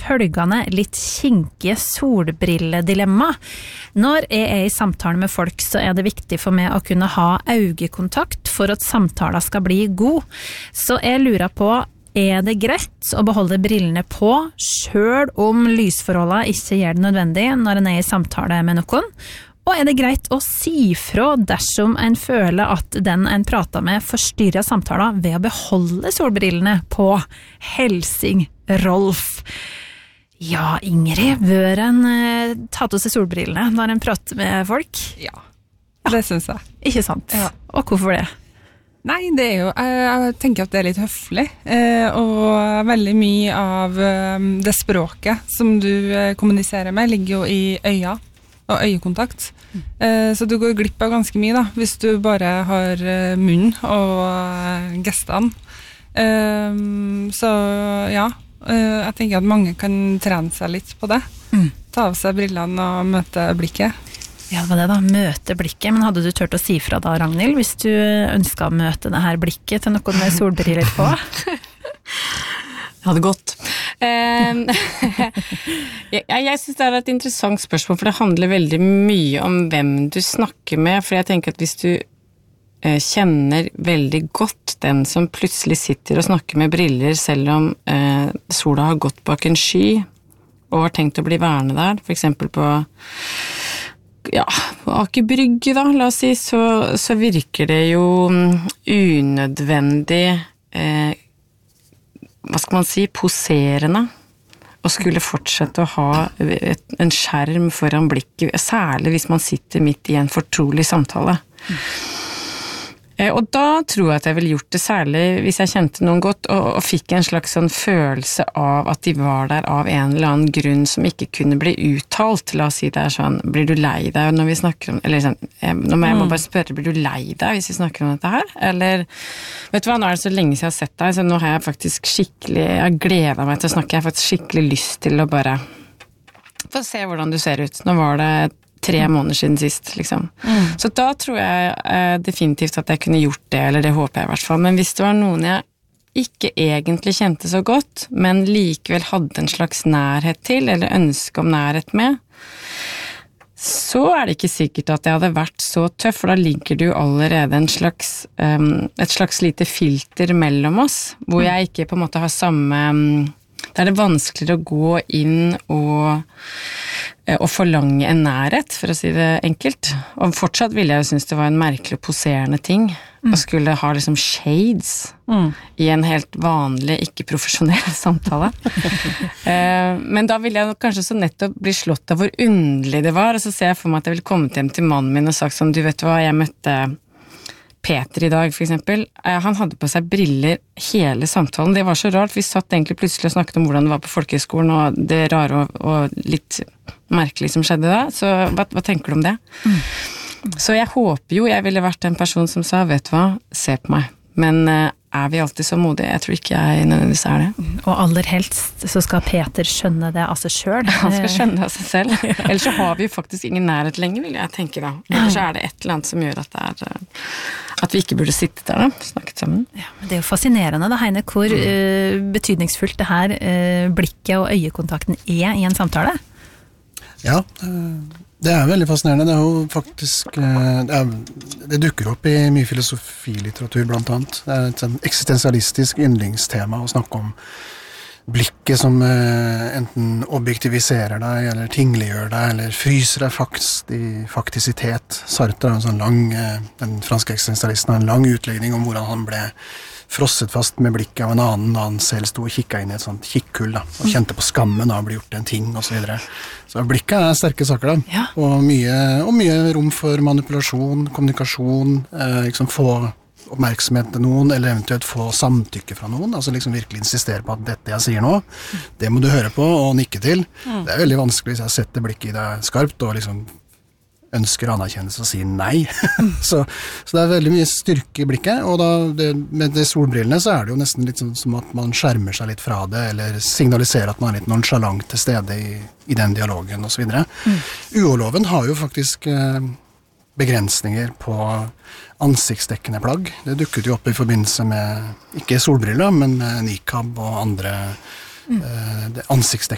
følgende litt kinkige solbrilledilemma. Når jeg er i samtale med folk, så er det viktig for meg å kunne ha øyekontakt for at samtalen skal bli god. Så jeg lurer på, er det greit å beholde brillene på, selv om lysforholdene ikke gjør det nødvendig når en er i samtale med noen? Og er det greit å si fra dersom en føler at den en prater med forstyrrer samtalen ved å beholde solbrillene på? Helsing Rolf. Ja, Ingrid, bør en ta til seg solbrillene når en prater med folk? Ja, det synes jeg. Ikke sant? Ja. Og hvorfor det? Nei, det er jo, jeg tenker at det er litt høflig, og veldig mye av det språket som du kommuniserer med ligger jo i øya og øyekontakt. Så du går glipp av ganske mye da, hvis du bare har munn og gestene. Så ja, jeg tenker at mange kan trene seg litt på det. Ta av seg brillene og møte blikket. Ja, det var det da, møte blikket. Men hadde du tørt å si fra da, Ragnhild, hvis du ønsket å møte det her blikket til noen med solbriller på? Det hadde gått. Jeg synes det er et interessant spørsmål, for det handler veldig mye om hvem du snakker med, for jeg tenker at hvis du kjenner veldig godt den som plutselig sitter og snakker med briller, selv om sola har gått bak en sky, og har tenkt å bli værende der, for eksempel på Aker Brygge da, la oss si, så virker det jo unødvendig hva skal man si, poserende og skulle fortsette å ha en skjerm foran blikket, særlig hvis man sitter midt i en fortrolig samtale. Og da tror jeg at jeg ville gjort det, særlig hvis jeg kjente noen godt, og fikk en slags sånn følelse av at de var der av en eller annen grunn som ikke kunne bli uttalt. La oss si det er sånn, blir du lei deg når vi snakker om, eller sånn, nå må jeg bare spørre, blir du lei deg hvis vi snakker om dette her? Eller, vet du hva, nå er det så lenge siden jeg har sett deg, så nå har jeg faktisk jeg gleder meg til å snakke, jeg har faktisk skikkelig lyst til å bare få se hvordan du ser ut. Nå var det 3 måneder siden sist, liksom. Så da tror jeg definitivt at jeg kunne gjort det, eller det håper jeg i hvert fall. Men hvis det var noen jeg ikke egentlig kjente så godt, men likevel hadde en slags nærhet til, eller ønske om nærhet med, så er det ikke sikkert at jeg hadde vært så tøff, for da ligger det jo allerede et slags lite filter mellom oss, hvor jeg ikke på en måte har samme Da er det vanskeligere å gå inn og forlange en nærhet, for å si det enkelt. Og fortsatt ville jeg jo synes det var en merkelig og poserende ting å skulle ha liksom shades i en helt vanlig, ikke-profesjonell samtale. Men da ville jeg kanskje så nettopp bli slått av hvor underlig det var, og så ser jeg for meg at jeg ville kommet hjem til mannen min og sagt sånn, du vet hva, jeg møtte Peter i dag, for eksempel, han hadde på seg briller hele samtalen. Det var så rart, vi satt egentlig plutselig og snakket om hvordan det var på folkehøyskolen, og det rare og litt merkelig som skjedde da. Så hva tenker du om det? Så jeg håper jo jeg ville vært en person som sa, vet du hva, se på meg. Men er vi alltid så modige? Jeg tror ikke jeg nødvendigvis er det. Og aller helst så skal Peter skjønne det av seg selv. Han skal skjønne det av seg selv. Ellers så har vi jo faktisk ingen nærhet lenger, vil jeg tenke da. Ellers så er det et eller annet som gjør at at vi ikke burde sitte der da, snakket sammen. Ja, men det er jo fascinerende da, Heine, hvor betydningsfullt det her blikket og øyekontakten er i en samtale. Ja, det er veldig fascinerende. Det er jo faktisk det dukker opp i mye filosofilitteratur blant annet. Det er et sånn eksistensialistisk yndlingstema å snakke om blikket som enten objektiviserer deg, eller tingliggjør deg, eller fryser deg faktisk i faktisitet. Sartre har en sånn lang, den franske eksistensialisten har en lang utlegning om hvordan han ble frosset fast med blikket av en annen da han selv stod og kikket inn i et sånt kikkhull da, og kjente på skammen av å bli gjort en ting, og så videre. Så blikket er sterke saker da, ja. og mye rom for manipulasjon, kommunikasjon, liksom få oppmerksomhet til noen, eller eventuelt få samtykke fra noen, altså liksom virkelig insistere på at dette jeg sier nå, det må du høre på og nikke til. Det er veldig vanskelig hvis jeg setter blikket i deg skarpt og liksom ønsker anerkjennelse og sier nei. så det er veldig mye styrke i blikket, og med de solbrillene så er det jo nesten litt sånn som at man skjermer seg litt fra det, eller signaliserer at man er litt nonchalant til stede i den dialogen og så videre. UH-loven har jo faktisk begrensninger på ansiktsdekkende plagg. Det dukket jo opp i forbindelse med, ikke solbriller, men med nikab og andre